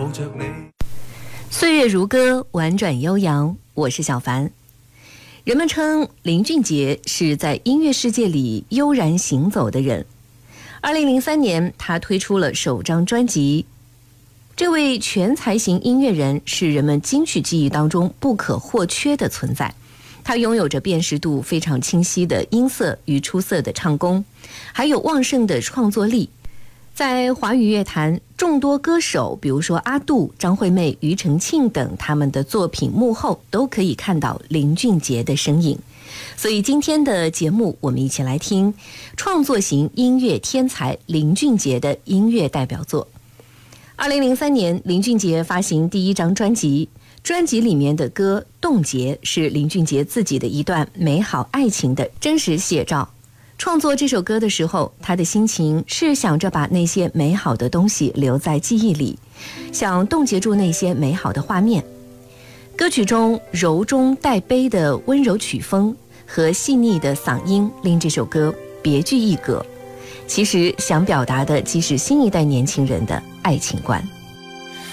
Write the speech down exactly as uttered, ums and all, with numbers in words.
抱着你。 岁月如歌，婉转悠扬，我是小凡。人们称林俊杰是在音乐世界里悠然行走的人。二零零三年，他推出了首张专辑。这位全才型音乐人是人们金曲记忆当中不可或缺的存在。他拥有着辨识度非常清晰的音色与出色的唱功，还有旺盛的创作力。在华语乐坛，众多歌手，比如说阿杜、张惠妹、庾澄庆等，他们的作品幕后都可以看到林俊杰的身影。所以今天的节目，我们一起来听创作型音乐天才林俊杰的音乐代表作。二零零三年，林俊杰发行第一张专辑，专辑里面的歌《冻结》是林俊杰自己的一段美好爱情的真实写照。创作这首歌的时候，他的心情是想着把那些美好的东西留在记忆里，想冻结住那些美好的画面。歌曲中柔中带悲的温柔曲风和细腻的嗓音令这首歌别具一格。其实想表达的既是新一代年轻人的爱情观。